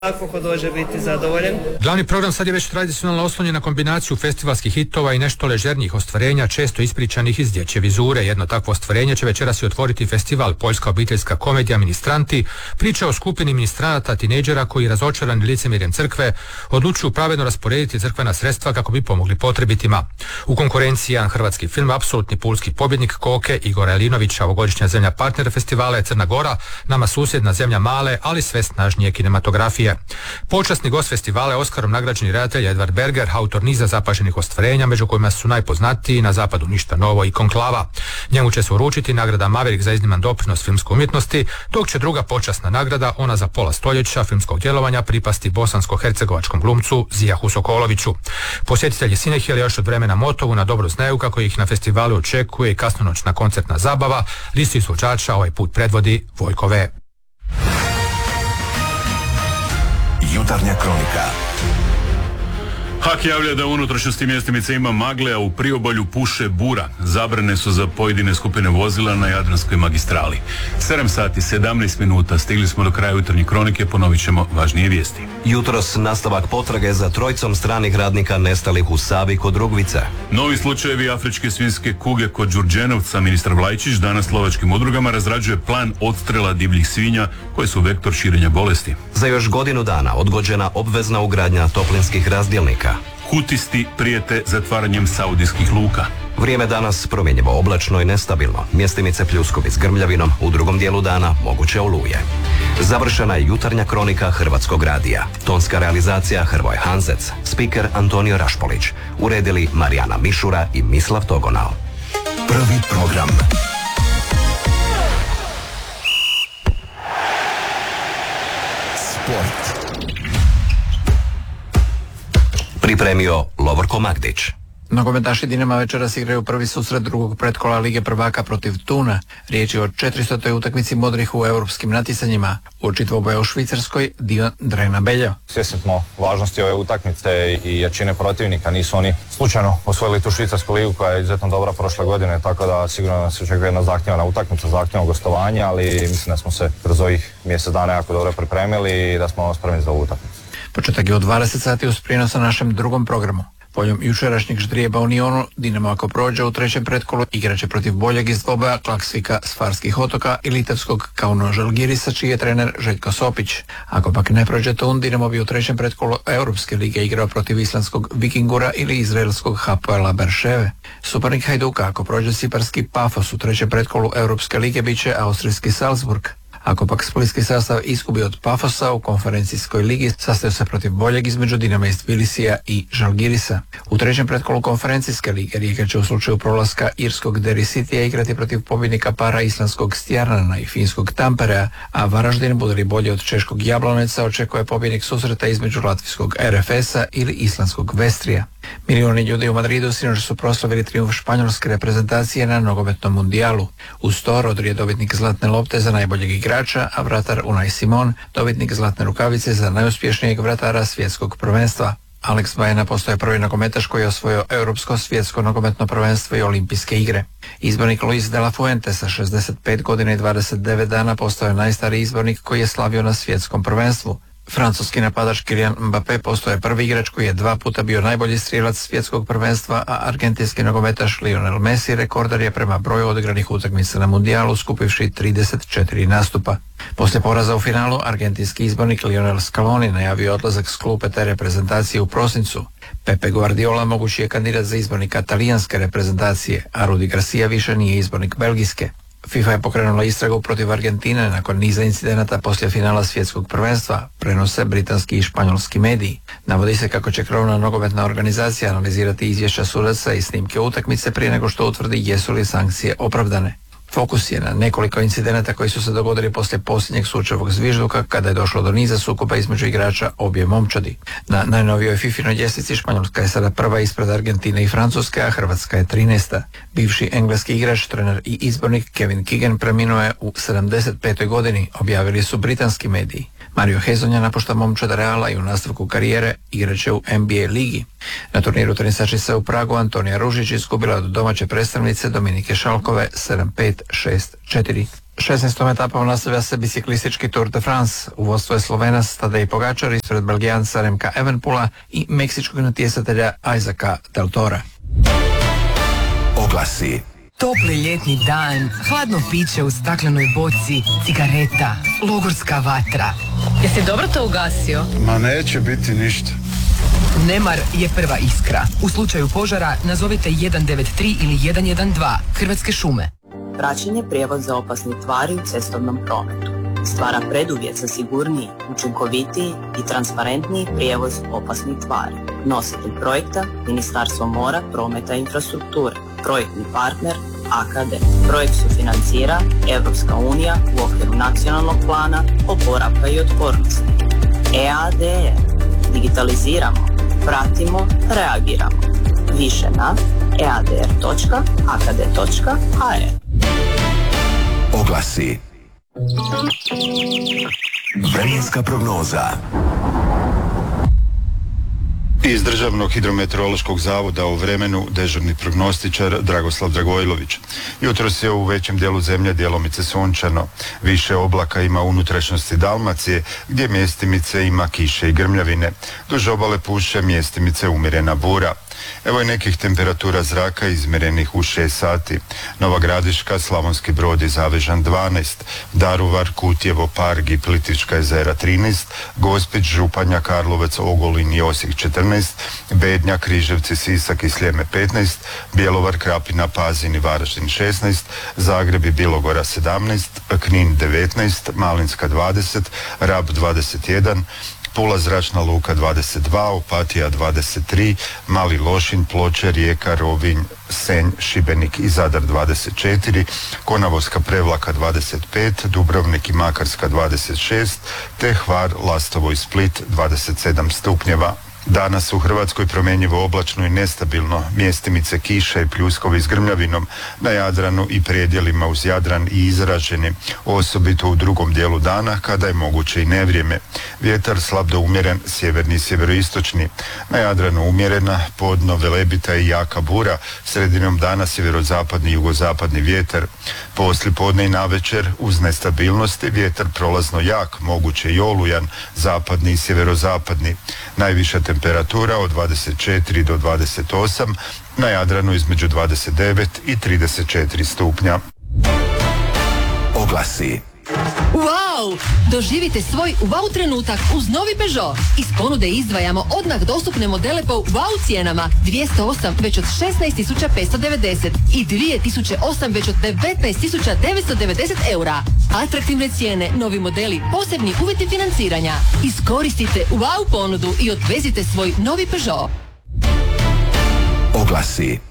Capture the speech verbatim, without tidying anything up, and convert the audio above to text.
Ako ko dođe biti zadovoljen. Glavni program sad je već tradicionalno oslonjen na kombinaciju festivalskih hitova i nešto ležernijih ostvarenja, često ispričanih iz dječje vizure. Jedno takvo ostvarenje će večeras i otvoriti festival Poljska obiteljska komedija Ministranti, priča o skupini ministranata tinejdžera koji, razočarani licemirjem crkve, odlučuju pravedno rasporediti crkvena sredstva kako bi pomogli potrebitima. U konkurenciji jedan hrvatski film, apsolutni pulski pobjednik Koke Igora Elinovića, ovogodišnja zemlja partnera festivala je Crna Gora, nama susjedna zemlja male, ali sve snažnije kinematografije. Počasni gost festivala je Oskarom nagrađeni redatelj Edvard Berger, autor niza zapaženih ostvarenja, među kojima su najpoznatiji Na zapadu ništa novo i Konklava. Njemu će se uručiti nagrada Maverick za izniman doprinos filmskoj umjetnosti, dok će druga počasna nagrada, ona za pola stoljeća filmskog djelovanja, pripasti bosansko-hercegovačkom glumcu Zijahu Sokoloviću. Posjetitelji Cinehila još od vremena Motovu na dobro znaju kako ih na festivalu očekuje i kasnonoćna koncertna zabava. Listu izvođača ovaj put predvodi Vojko V. Jutarnja kronika. Hak javlja da u unutrašnjosti mjestimice ima magle, a u priobalju puše bura. Zabrane su za pojedine skupine vozila na Jadranskoj magistrali. sedam sati sedamnaest minuta, stigli smo do kraja jutarnje kronike, ponovit ćemo važnije vijesti. Jutros nastavak potrage za trojicom stranih radnika nestalih u Savi kod Rugvice. Novi slučajevi afričke svinjske kuge kod Đurđenovca. Ministar Vlajčić danas slovačkim udrugama razrađuje plan odstrela divljih svinja koje su vektor širenja bolesti. Za još godinu dana odgođena obvezna ugradnja toplinskih razdjelnika. Hutisti prijete zatvaranjem saudijskih luka. Vrijeme danas promjenjivo oblačno i nestabilno. Mjestimice pljuskovi s grmljavinom, u drugom dijelu dana moguće oluje. Završena je jutarnja kronika Hrvatskog radija. Tonska realizacija Hrvoje Hanzec, spiker Antonio Rašpolić. Uredili Marijana Mišura i Mislav Togonal. Prvi program. Sport. Pripremio Lovorko Magdić. Nogometaši Dinama večeras igraju prvi susret drugog pretkola Lige prvaka protiv Tuna. Riječ je o četiristotoj utakmici modrih u europskim natjecanjima. Uoči dvoboja u Švicarskoj, dio Drena Beljo. Svjesni smo važnosti ove utakmice i jačine protivnika. Nisu oni slučajno osvojili tu švicarsku ligu koja je izuzetno dobra prošle godine, tako da sigurno nas očekuje jedna zahtjevna utakmica, zahtjevno gostovanje, ali mislim da smo se kroz ovih mjesec dana jako dobro pripremili i da smo spremni za ovu utakmicu. Početak je u dvadeset sati uz prijenos na našem drugom programu. Poljom jučerašnjeg ždrijeba u Nionu, Dinamo ako prođe u trećem pretkolu igraće protiv boljeg iz dvoboja Klaksvika s Farskih otoka i litavskog Kauno Žalgirisa, čiji je trener Željko Sopić. Ako pak ne prođe Tun, Dinamo bi u trećem pretkolu Europske lige igrao protiv islandskog Vikingura ili izraelskog Hapoela Berševe. Suparnik Hajduka ako prođe siparski Pafos u trećem pretkolu Europske lige bit će austrijski Salzburg. Ako pak splitski sastav izgubi od Pafosa u konferencijskoj ligi, sastaju se protiv boljeg između Dinama iz Tbilisija i Žalgirisa. U trećem pretkolu konferencijske lige Rijeka će u slučaju prolaska irskog Derry Citya igrati protiv pobjednika para islandskog Stjarnana i finskog Tamperea, a Varaždin, bude li bolji od češkog Jabloneca, očekuje pobjednik susreta između latvijskog R F S-a ili islandskog Vestrija. Milijuni ljudi u Madridu sinoć su proslavili trijumf španjolske reprezentacije na nogometnom mundijalu. Uz to Rodri je dobitnik zlatne lopte za najboljeg igrača, a vratar Unai Simon dobitnik zlatne rukavice za najuspješnijeg vratara svjetskog prvenstva. Alex Bajena postaje prvi nogometaš koji je osvojio Europsko svjetsko nogometno prvenstvo i olimpijske igre. Izbornik Luis de la Fuente sa šezdeset pet godina i dvadeset devet dana postao je najstariji izbornik koji je slavio na svjetskom prvenstvu. Francuski napadač Kylian Mbappé postao je prvi igrač koji je dva puta bio najbolji strijelac svjetskog prvenstva, a argentinski nogometaš Lionel Messi rekordar je prema broju odigranih utakmica na mundijalu, skupivši trideset četiri nastupa. Poslije poraza u finalu, argentinski izbornik Lionel Scaloni najavio odlazak s klupe te reprezentacije u prosincu. Pepe Guardiola mogući je kandidat za izbornika talijanske reprezentacije, a Rudi Garcia više nije izbornik belgijske. FIFA je pokrenula istragu protiv Argentine nakon niza incidenata poslije finala svjetskog prvenstva, prenose britanski i španjolski mediji. Navodi se kako će krovna nogometna organizacija analizirati izvješća sudaca i snimke utakmice prije nego što utvrdi jesu li sankcije opravdane. Fokus je na nekoliko incidenata koji su se dogodili poslije posljednjeg sučevog zvižduka kada je došlo do niza sukoba između igrača obje momčadi. Na najnovijoj fifinoj ljestvici Španjolska je sada prva ispred Argentine i Francuske, a Hrvatska je trinaesta. Bivši engleski igrač, trener i izbornik Kevin Keegan preminuo je u sedamdeset petoj godini, objavili su britanski mediji. Mario Hezonja napušta momčad Reala i u nastavku karijere igraće u N B A ligi. Na turniru tenisačica u Pragu Antonija Ružić izgubila od domaće predstavnice Dominike Šalkove sedam pet šest četiri. šesnaestom etapom nastavlja se biciklistički Tour de France. U vodstvu je Slovenac Tadej Pogačar ispred Belgijanca Remka Evenepoela i meksičkog natjecatelja Isaaca Del Tora. Oglasi. Topli ljetni dan, hladno piće u staklenoj boci, cigareta, logorska vatra. Jesi dobro to ugasio? Ma neće biti ništa. Nemar je prva iskra. U slučaju požara nazovite jedan devet tri ili jedan jedan dva, Hrvatske šume. Praćenje prijevoza opasnih tvari u cestovnom prometu stvara preduvjet za sigurniji, učinkovitiji i transparentniji prijevoz opasnih tvari. Nositelj projekta Ministarstvo mora, prometa i infrastrukture. Projektni partner A K D. Projekt sufinancira Europska unija u okviru nacionalnog plana oporavka i otpornosti. E A D R. Digitaliziramo, pratimo, reagiramo. Više na e a d r točka a k d točka h r. Oglasi. Vremenska prognoza. Iz Državnog hidrometeorološkog zavoda o vremenu dežurni prognostičar Dragoslav Dragojlović. Jutros je u većem dijelu zemlje djelomice sunčano. Više oblaka ima u unutrašnjosti Dalmacije, gdje mjestimice ima kiše i grmljavine. Duž obale puše mjestimice umjerena bura. Evo i nekih temperatura zraka izmjerenih u šest sati. Nova Gradiška, Slavonski Brod i Zavežan dvanaest, Daruvar, Kutjevo, Parg i Plitvička jezera trinaest, Gospić, Županja, Karlovac, Ogulin i Osijek četrnaest, Bednja, Križevci, Sisak i Sljeme petnaest, Bjelovar, Krapina, Pazin i Varaždin šesnaest, Zagreb i Bilogora sedamnaest, Knin devetnaest, Malinska dvadeset, Rab dvadeset jedan, Pula zračna luka dvadeset dva, Opatija dvadeset tri, Mali Lošinj, Ploče, Rijeka, Rovinj, Senj, Šibenik i Zadar dvadeset četiri, Konavoska Prevlaka dvadeset pet, Dubrovnik i Makarska dvadeset šest, te Hvar, Lastovo i Split dvadeset sedam stupnjeva. Danas u Hrvatskoj promjenjivo oblačno i nestabilno, mjestimice kiše i pljuskovi s grmljavinom na Jadranu i predjelima uz Jadran i izraženi, osobito u drugom dijelu dana kada je moguće i nevrijeme. Vjetar slab do umjeren, sjeverni i sjeveroistočni. Na Jadranu umjerena, podno velebita i jaka bura, sredinom dana sjeverozapadni i jugozapadni vjetar. Poslije podne i navečer uz nestabilnosti vjetar prolazno jak, moguće i olujan, zapadni i sjeverozapadni. Najviša temperatura od dvadeset četiri do dvadeset osam, na Jadranu između dvadeset devet i trideset četiri stupnja. Oglasi. Wow! Doživite svoj wow trenutak uz novi Peugeot. Iz ponude izdvajamo odmah dostupne modele po wow cijenama. dvjesto osam već od šesnaest tisuća petsto devedeset i dvije tisuće osam već od devetnaest tisuća devetsto devedeset eura. Atraktivne cijene, novi modeli, posebni uvjeti financiranja. Iskoristite wow ponudu i odvezite svoj novi Peugeot. Oglasi.